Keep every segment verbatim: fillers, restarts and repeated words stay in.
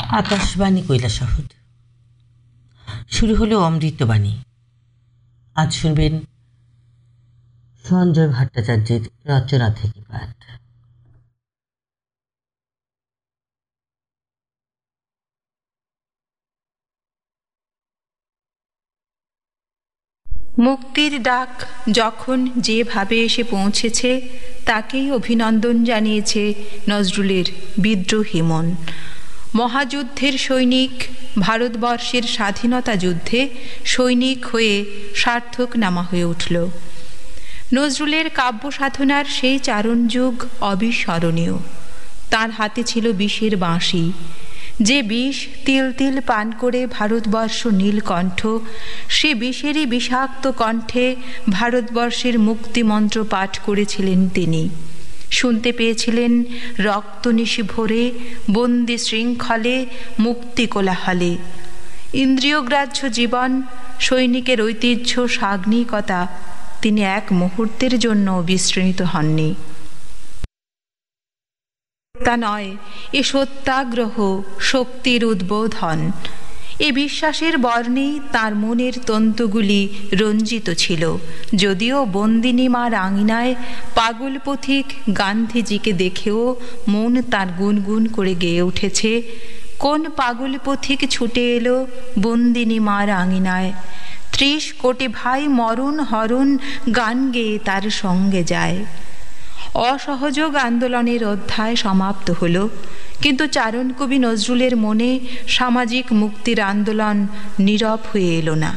আকাশবাণী কৈলাসহর শুরু হলো অমৃতবাণী। আজ শুনবেন সঞ্জয় ভট্টাচার্যের রচনা থেকে পাঠ। মুক্তির ডাক যখন যেভাবে এসে পৌঁছেছে তাকেই অভিনন্দন জানিয়েছে নজরুলের বিদ্রোহী মন। মহাযুদ্ধের সৈনিক, ভারতবর্ষের স্বাধীনতা যুদ্ধে সৈনিক হয়ে সার্থক নামা হয়ে উঠল। নজরুলের কাব্য সাধনার সেই চারণ যুগ অবিস্মরণীয়। তার হাতে ছিল বিষের বাঁশি, যে বিষ তিল তিল পান করে ভারতবর্ষ নীলকণ্ঠ, সে বিষেরই বিষাক্ত কণ্ঠে ভারতবর্ষের মুক্তিমন্ত্র পাঠ করেছিলেন তিনি। শুনতে পেয়েছিলেন রক্তনিশি ভরে, বন্দি শৃঙ্খলে, মুক্তি কোলাহলে। ইন্দ্রিয়গ্রাহ্য জীবন, সৈনিকের ঐতিহ্য, সাগ্নিকতা তিনি এক মুহূর্তের জন্য বিস্মৃত হননি। তা নয়, এ সত্যাগ্রহ শক্তির উদ্বোধন। এ বিশ্বাসের বর্ণেই তার মনের তন্তুগুলি রঞ্জিত ছিল। যদিও বন্দিনী মার আঙিনায় পাগল পথিক গান্ধীজিকে দেখেও মন তার গুনগুন করে গেয়ে উঠেছে। কোন পাগল পথিক ছুটে এলো বন্দিনী মার আঙিনায়, ত্রিশ কোটি ভাই মরণ হরণ গান গেয়ে তার সঙ্গে যায়। অসহযোগ আন্দোলনের অধ্যায় সমাপ্ত হল, কিন্তু চারণ কবি নজরুলের মনে সামাজিক মুক্তির আন্দোলন নীরব হয়ে এলো না।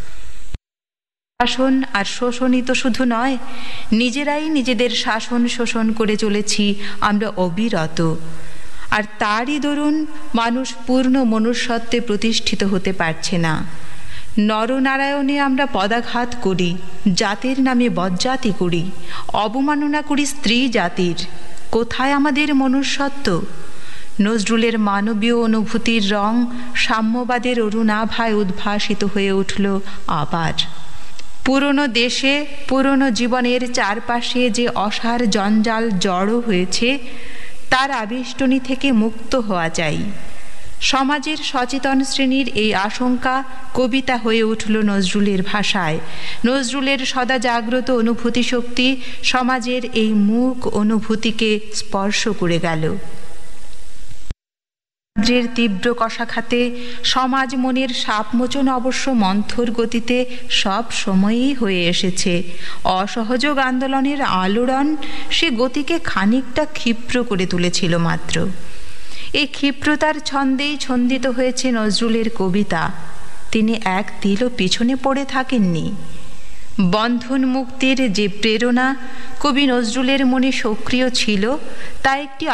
শাসন আর শোষণই তো শুধু নয়, নিজেরাই নিজেদের শাসন শোষণ করে চলেছি আমরা অবিরত। আর তারই দরুন মানুষ পূর্ণ মনুষ্যত্বে প্রতিষ্ঠিত হতে পারছে না। নরনারায়ণে আমরা পদাঘাত করি, জাতির নামে বজ্জাতি করি, অবমাননা করি স্ত্রী জাতির। কোথায় আমাদের মনুষ্যত্ব? নজরুলের মানবীয় অনুভূতির রং সাম্যবাদের অরুণাভায় উদ্ভাসিত হয়ে উঠল আবার। পুরনো দেশে, পুরনো জীবনের চারপাশে যে অসার জঞ্জাল জড়ো হয়েছে, তার আবেষ্টনী থেকে মুক্ত হওয়া চাই। সমাজের সচেতন শ্রেণীর এই আশঙ্কা কবিতা হয়ে উঠল নজরুলের ভাষায়। নজরুলের সদা জাগ্রত অনুভূতি শক্তি সমাজের এই মূক অনুভূতিকে স্পর্শ করে গেল। রাজ্যের তীব্র কষাঘাতে সমাজ মনের সাপমোচন অবশ্য মন্থর গতিতে সব সময়ই হয়ে এসেছে। অসহযোগ আন্দোলনের আলোড়ন সে গতিকে খানিকটা ক্ষিপ্র করে তুলেছিল মাত্র। এই ক্ষিপ্রতার ছন্দেই ছন্দিত হয়েছে নজরুলের কবিতা। তিনি এক তিলও পিছনে পড়ে থাকেননি। বন্ধন মুক্তির যে প্রেরণা কবি নজরুলের মনে সক্রিয় ছিল, তা একটি